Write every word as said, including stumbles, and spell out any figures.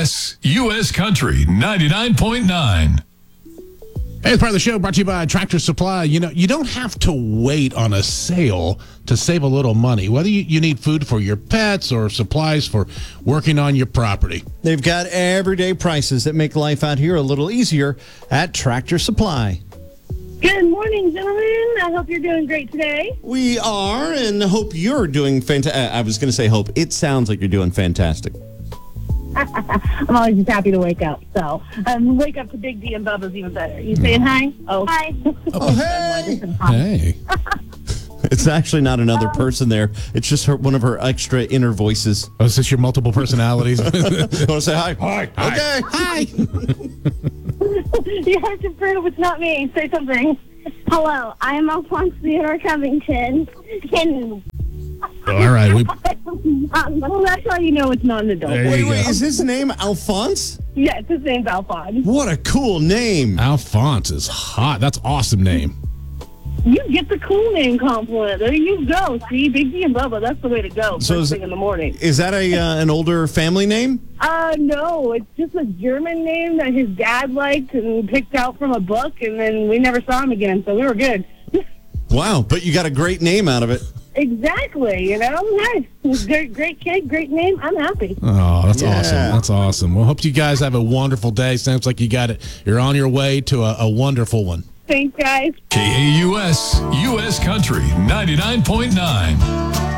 S, U S Country ninety-nine point nine. Hey, it's part of the show brought to you by Tractor Supply. You know, you don't have to wait on a sale to save a little money, whether you, you need food for your pets or supplies for working on your property. They've got everyday prices that make life out here a little easier at Tractor Supply. Good morning, gentlemen. I hope you're doing great today. We are, and hope you're doing fantastic. I was going to say hope. It sounds like you're doing fantastic. I'm always just happy to wake up. So, um, wake up to Big D and Bubba's even better. You saying hi? Oh, hi. Oh, hey. Hey. It's actually not another person there. It's just her, one of her extra inner voices. Oh, is this your multiple personalities? You want to say hi? Hi. Okay. Hi. You have to prove it's not me. Say something. Hello, I am Alphonse Theodore Covington. And All right. We, Well, that's how you know it's not an adult. There you Wait, go. wait. Is his name Alphonse? Yes, his name's Alphonse. What a cool name. Alphonse is hot. That's an awesome name. You get the cool name compliment. There you go. See, Big D and Bubba, that's the way to go. So First is- thing in the morning. Is that a uh, an older family name? Uh, no, it's just a German name that his dad liked and picked out from a book, and then we never saw him again, so we were good. Wow, but you got a great name out of it. Exactly, you know, nice. Great, great kid, great name. I'm happy. Oh, that's Yeah. awesome. That's awesome. Well, hope you guys have a wonderful day. Sounds like you got it. You're on your way to a, a wonderful one. Thanks, guys. K A U S, U S Country ninety-nine point nine.